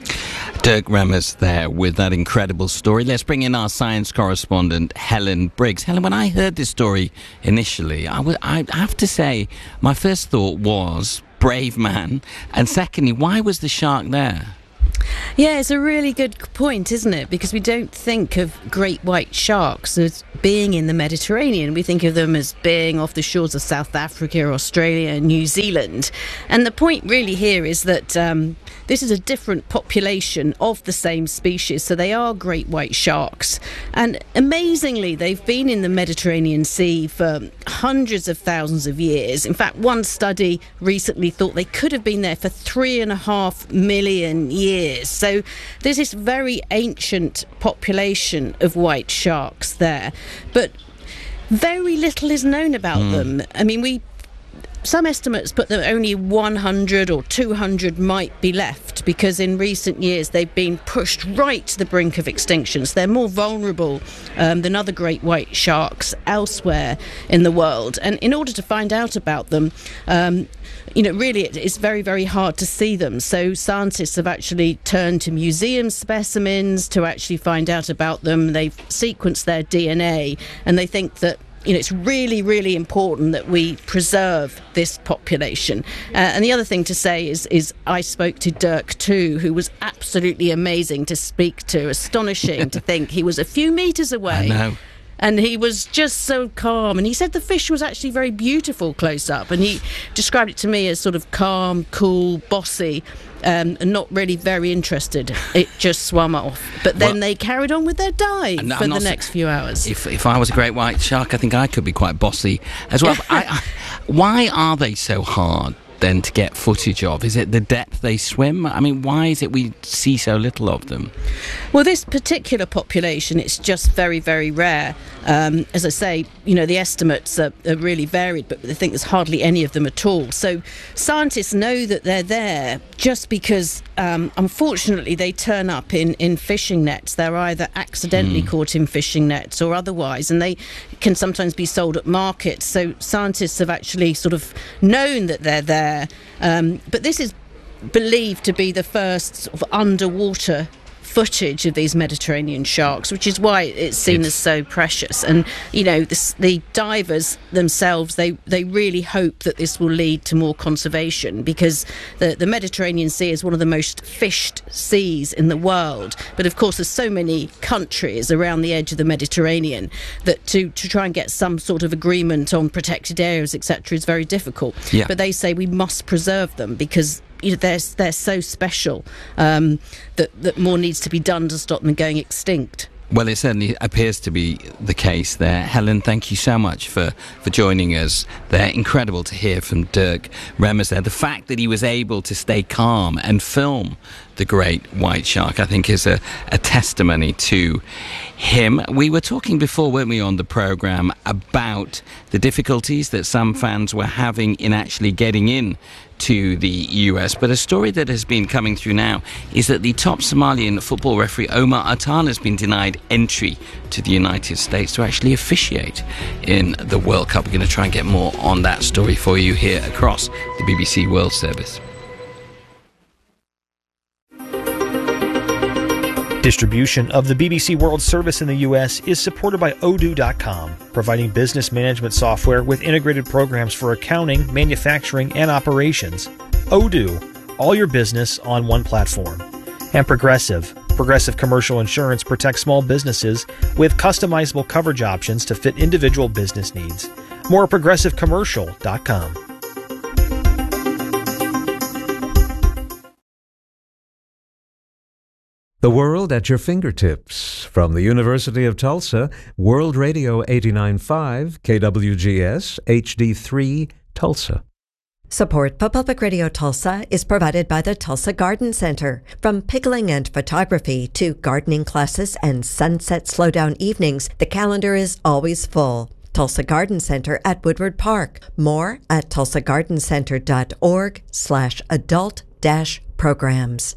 Dirk Remmers there with that incredible story. Let's bring in our science correspondent, Helen Briggs. Helen, when I heard this story initially, I, w- I have to say my first thought was, brave man. And secondly, why was the shark there? Yeah, it's a really good point, isn't it? Because we don't think of great white sharks as being in the Mediterranean. We think of them as being off the shores of South Africa, Australia and New Zealand. And the point really here is that um, this is a different population of the same species. So they are great white sharks. And amazingly, they've been in the Mediterranean Sea for hundreds of thousands of years. In fact, one study recently thought they could have been there for three and a half million years. So there's this very ancient population of white sharks there, but very little is known about mm. them. I mean, we some estimates put that only one hundred or two hundred might be left, because in recent years they've been pushed right to the brink of extinction. So they're more vulnerable um, than other great white sharks elsewhere in the world. And in order to find out about them, um, you know, really it's very, very hard to see them. So scientists have actually turned to museum specimens to actually find out about them. They've sequenced their D N A, and they think that, you know, it's really, really important that we preserve this population. Uh, and the other thing to say is, is I spoke to Dirk too, who was absolutely amazing to speak to, astonishing to think he was a few metres away. I know. And he was just so calm. And he said the fish was actually very beautiful close up. And he described it to me as sort of calm, cool, bossy, um, and not really very interested. It just swam off. But then well, they carried on with their dive I'm for the next few hours. If if I was a great white shark, I think I could be quite bossy as well. I, I, why are they so hard then to get footage of? Is it the depth they swim? I mean, why is it we see so little of them? Well, this particular population, it's just very, very rare. Um, as I say, you know, the estimates are, are really varied, but they think there's hardly any of them at all. So scientists know that they're there just because, um, unfortunately, they turn up in, in fishing nets. They're either accidentally mm. caught in fishing nets or otherwise, and they can sometimes be sold at markets. So scientists have actually sort of known that they're there. Um, but this is believed to be the first sort of underwater footage of these Mediterranean sharks, which is why it's seen it's... as so precious. And, you know, this, the divers themselves, they, they really hope that this will lead to more conservation, because the, the Mediterranean Sea is one of the most fished seas in the world. But, of course, there's so many countries around the edge of the Mediterranean that to, to try and get some sort of agreement on protected areas, et cetera, is very difficult. Yeah. But they say we must preserve them because, you know, they're, they're so special um, that, that more needs to be done to stop them going extinct. Well, it certainly appears to be the case there. Helen, thank you so much for, for joining us. They're incredible to hear from Dirk Remmers there. The fact that he was able to stay calm and film the great white shark, I think, is a, a testimony to him. We were talking before, weren't we, on the programme about the difficulties that some fans were having in actually getting in to the U S. But a story that has been coming through now is that the top Somalian football referee Omar Atan has been denied entry to the United States to actually officiate in the World Cup. We're going to try and get more on that story for you here across the B B C World Service. Distribution of the B B C World Service in the U S is supported by Odoo dot com, providing business management software with integrated programs for accounting, manufacturing, and operations. Odoo, all your business on one platform. And Progressive. Progressive Commercial Insurance protects small businesses with customizable coverage options to fit individual business needs. More at progressive commercial dot com. The world at your fingertips. From the University of Tulsa, World Radio eighty-nine point five, K W G S, H D three, Tulsa. Support for Public Radio Tulsa is provided by the Tulsa Garden Center. From pickling and photography to gardening classes and sunset slowdown evenings, the calendar is always full. Tulsa Garden Center at Woodward Park. More at tulsa garden center dot org slash adult dash programs.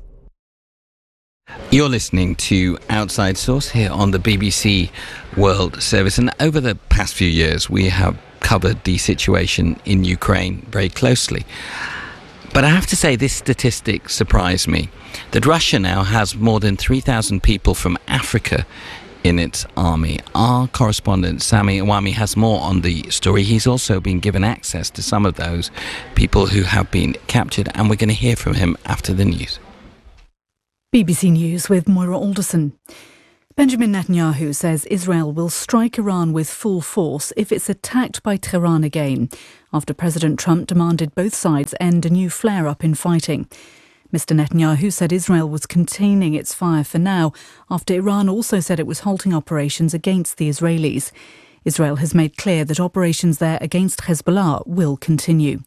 You're listening to Outside Source here on the B B C World Service, and over the past few years we have covered the situation in Ukraine very closely. But I have to say this statistic surprised me, that Russia now has more than three thousand people from Africa in its army. Our correspondent Sami Awami has more on the story. He's also been given access to some of those people who have been captured, and we're going to hear from him after the news. B B C News with Moira Alderson. Benjamin Netanyahu says Israel will strike Iran with full force if it's attacked by Tehran again, after President Trump demanded both sides end a new flare-up in fighting. Mister Netanyahu said Israel was containing its fire for now, after Iran also said it was halting operations against the Israelis. Israel has made clear that operations there against Hezbollah will continue.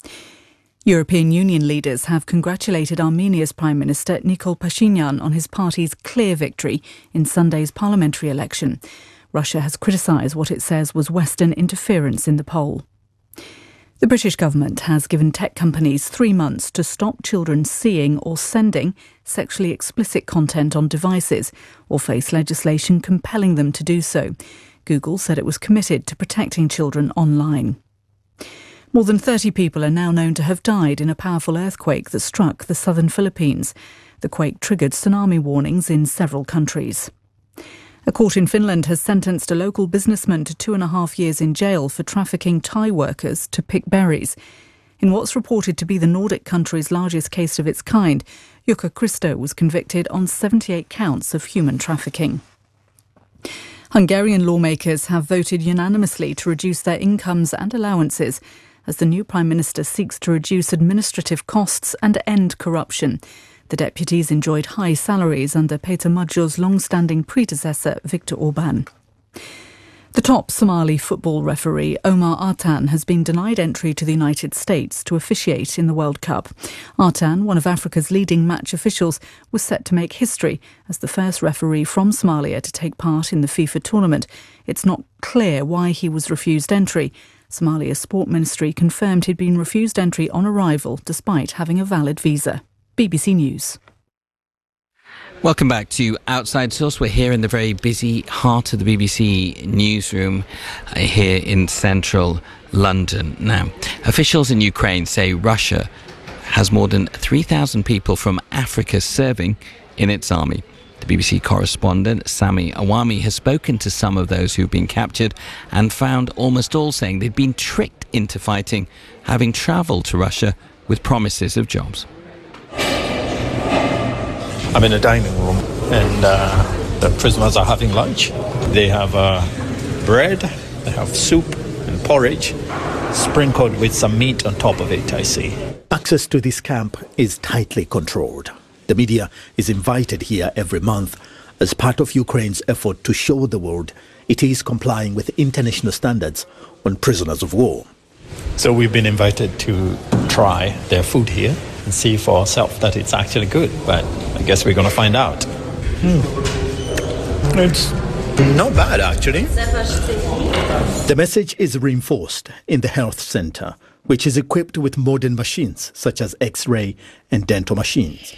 European Union leaders have congratulated Armenia's Prime Minister Nikol Pashinyan on his party's clear victory in Sunday's parliamentary election. Russia has criticised what it says was Western interference in the poll. The British government has given tech companies three months to stop children seeing or sending sexually explicit content on devices, or face legislation compelling them to do so. Google said it was committed to protecting children online. More than thirty people are now known to have died in a powerful earthquake that struck the southern Philippines. The quake triggered tsunami warnings in several countries. A court in Finland has sentenced a local businessman to two and a half years in jail for trafficking Thai workers to pick berries. In what's reported to be the Nordic country's largest case of its kind, Jukka Christo was convicted on seventy-eight counts of human trafficking. Hungarian lawmakers have voted unanimously to reduce their incomes and allowances as the new Prime Minister seeks to reduce administrative costs and end corruption. The deputies enjoyed high salaries under Peter Maggio's long-standing predecessor, Viktor Orban. The top Somali football referee, Omar Artan, has been denied entry to the United States to officiate in the World Cup. Artan, one of Africa's leading match officials, was set to make history as the first referee from Somalia to take part in the FIFA tournament. It's not clear why he was refused entry. Somalia's Sport Ministry confirmed he'd been refused entry on arrival despite having a valid visa. B B C News. Welcome back to Outside Source. We're here in the very busy heart of the B B C newsroom uh, here in central London. Now, officials in Ukraine say Russia has more than three thousand people from Africa serving in its army. The B B C correspondent Sami Awami has spoken to some of those who've been captured and found almost all saying they'd been tricked into fighting, having travelled to Russia with promises of jobs. I'm in a dining room and uh, the prisoners are having lunch. They have uh, bread, they have soup and porridge, sprinkled with some meat on top of it, I see. Access to this camp is tightly controlled. The media is invited here every month as part of Ukraine's effort to show the world it is complying with international standards on prisoners of war. So we've been invited to try their food here and see for ourselves that it's actually good, but I guess we're going to find out. Hmm. It's not bad, actually. The message is reinforced in the health center, which is equipped with modern machines such as X-ray and dental machines.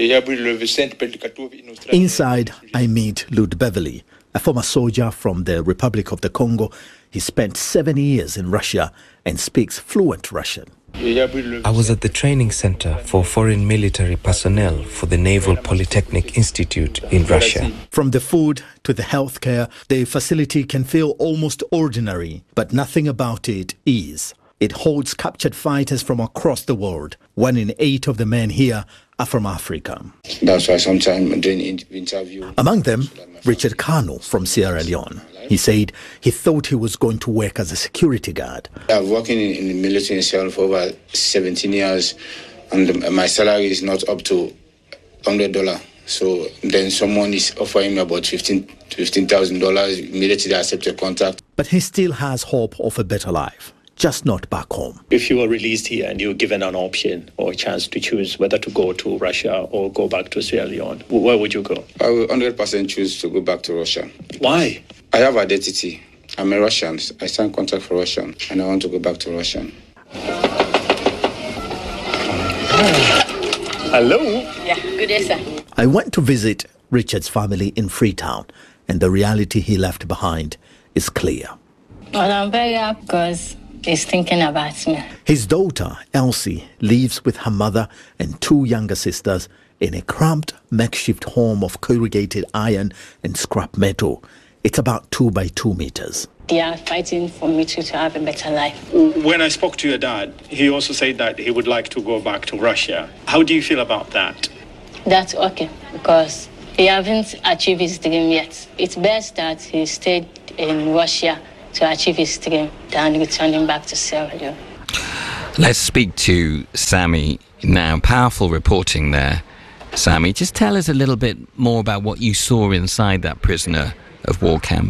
Inside, I meet Lud Beverly, a former soldier from the Republic of the Congo. He spent seven years in Russia and speaks fluent Russian. I was at the training center for foreign military personnel for the Naval Polytechnic Institute in Russia. From the food to the healthcare, the facility can feel almost ordinary, but nothing about it is. It holds captured fighters from across the world. One in eight of the men here are from Africa. That's why sometimes during the interview... Among them, Richard Kano from Sierra Leone. He said he thought he was going to work as a security guard. I've worked in, in the military itself for over seventeen years, and the, my salary is not up to one hundred dollars. So then someone is offering me about fifteen thousand dollars, immediately I accept a contract. But he still has hope of a better life. just not back home. If you were released here and you were given an option or a chance to choose whether to go to Russia or go back to Sierra Leone, where would you go? I will one hundred percent choose to go back to Russia. Why? I have identity. I'm a Russian. I signed contract for Russia, and I want to go back to Russia. Hello? Yeah, good day, sir. I went to visit Richard's family in Freetown, and the reality he left behind is clear. Well, I'm very happy because he's thinking about me. His daughter, Elsie, lives with her mother and two younger sisters in a cramped makeshift home of corrugated iron and scrap metal. It's about two by two meters. They are fighting for me to, to have a better life. When I spoke to your dad, he also said that he would like to go back to Russia. How do you feel about that? That's okay, because he hasn't achieved his dream yet. It's best that he stayed in Russia to achieve his dream than returning back to Sierra Leone. Let's speak to Sammy now. Powerful reporting there. Sammy, just tell us a little bit more about what you saw inside that prisoner of war camp.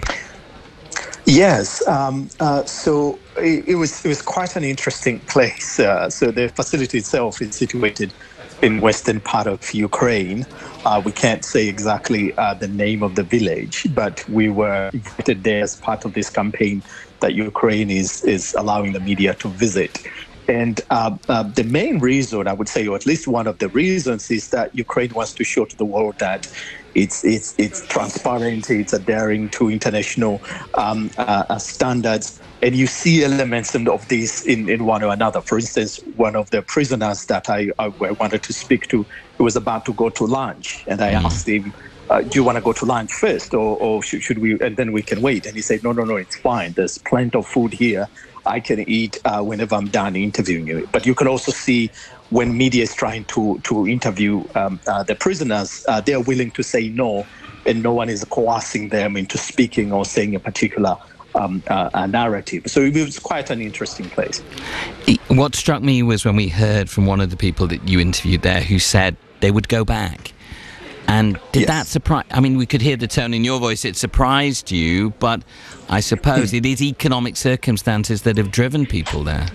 Yes, um, uh, so it, it was it was quite an interesting place. Uh, so the facility itself is situated in western part of Ukraine. Uh, we can't say exactly uh, the name of the village, but we were invited there as part of this campaign that Ukraine is is allowing the media to visit. And uh, uh, the main reason, I would say, or at least one of the reasons, is that Ukraine wants to show to the world that it's it's it's transparent, it's adhering to international um, uh, standards. And you see elements of this in, in one or another. For instance, one of the prisoners that I, I wanted to speak to, he was about to go to lunch. And I mm. asked him, uh, do you want to go to lunch first or, or should, should we, and then we can wait? And he said, no, no, no, it's fine. There's plenty of food here. I can eat uh, whenever I'm done interviewing you. But you can also see when media is trying to, to interview um, uh, the prisoners, uh, they're willing to say no, and no one is coercing them into speaking or saying a particular Um, uh, a narrative. So it was quite an interesting place. What struck me was when we heard from one of the people that you interviewed there who said they would go back. And did yes. that surprise? I mean, we could hear the tone in your voice. It surprised you, but I suppose it is economic circumstances that have driven people there.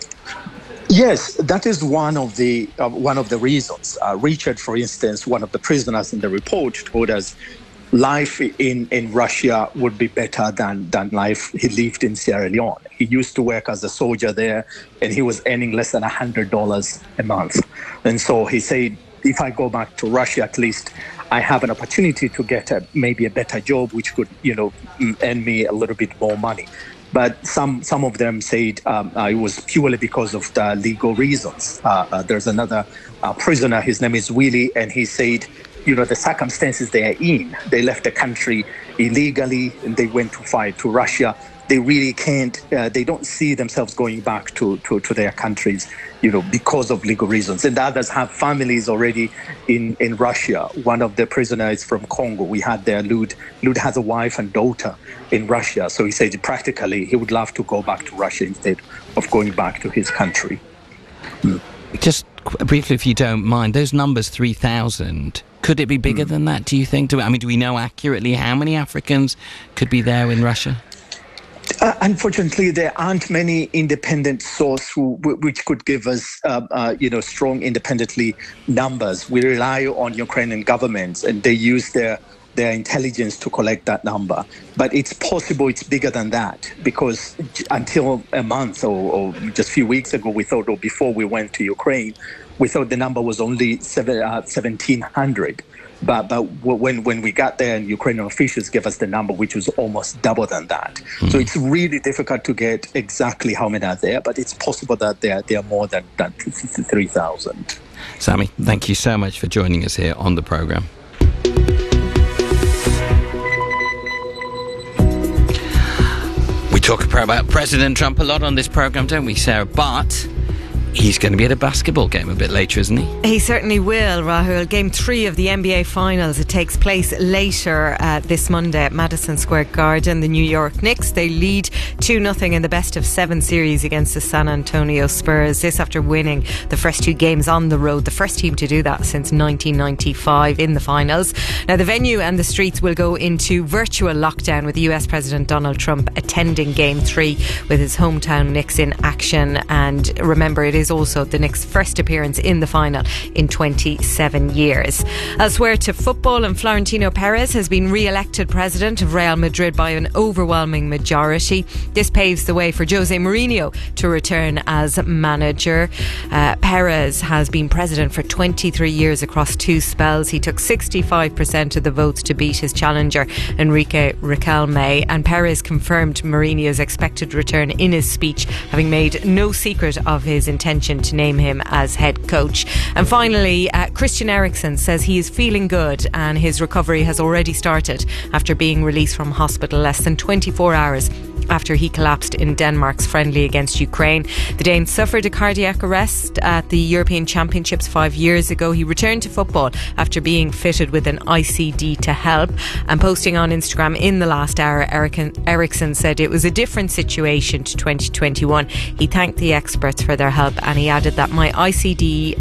Yes, that is one of the uh, one of the reasons. Uh, Richard, for instance, one of the prisoners in the report, told us life in, in Russia would be better than, than life he lived in Sierra Leone. He used to work as a soldier there, and he was earning less than one hundred dollars a month. And so he said, if I go back to Russia, at least I have an opportunity to get a, maybe a better job, which could, you know, earn me a little bit more money. But some some of them said um, uh, it was purely because of the legal reasons. Uh, uh, there's another uh, prisoner, his name is Willie, and he said, you know, the circumstances they are in, they left the country illegally and they went to fight to Russia. They really can't, uh, they don't see themselves going back to, to, to their countries, you know, because of legal reasons. And others have families already in, in Russia. One of the prisoners from Congo, we had there, Lud. Lud has a wife and daughter in Russia. So he said practically he would love to go back to Russia instead of going back to his country. Mm. Just briefly, if you don't mind, those numbers, three thousand, could it be bigger mm. than that, do you think? Do, I mean, do we know accurately how many Africans could be there in Russia? Uh, unfortunately, there aren't many independent sources who, which could give us, uh, uh, you know, strong independently numbers. We rely on Ukrainian governments, and they use their their intelligence to collect that number. But it's possible it's bigger than that, because until a month or, or just a few weeks ago, we thought, or before we went to Ukraine, we thought the number was only seven, uh, seventeen hundred. But but when when we got there, and Ukrainian officials gave us the number, which was almost double than that. Mm. So it's really difficult to get exactly how many are there, but it's possible that there, there are more than, than three thousand. Sammy, thank you so much for joining us here on the programme. We talk about President Trump a lot on this programme, don't we, Sarah? But he's going to be at a basketball game a bit later, isn't he? He certainly will, Rahul. Game three of the N B A Finals. It takes place later uh, this Monday at Madison Square Garden. The New York Knicks, they lead two nothing in the best of seven series against the San Antonio Spurs. This after winning the first two games on the road. The first team to do that since nineteen ninety-five in the finals. Now, the venue and the streets will go into virtual lockdown with the U S President Donald Trump attending game three with his hometown Knicks in action. And remember, it is also the Knicks' first appearance in the final in twenty-seven years. Elsewhere to football, and Florentino Perez has been re-elected president of Real Madrid by an overwhelming majority. This paves the way for Jose Mourinho to return as manager. Uh, Perez has been president for twenty-three years across two spells. He took sixty-five percent of the votes to beat his challenger Enrique Riquelme, and Perez confirmed Mourinho's expected return in his speech, having made no secret of his intention to name him as head coach. And finally, uh, Christian Eriksen says he is feeling good and his recovery has already started after being released from hospital less than twenty-four hours after he collapsed in Denmark's friendly against Ukraine. The Dane suffered a cardiac arrest at the European Championships five years ago. He returned to football after being fitted with an I C D to help. And posting on Instagram in the last hour, Eriksen said it was a different situation to twenty twenty-one. He thanked the experts for their help, and he added that my I C D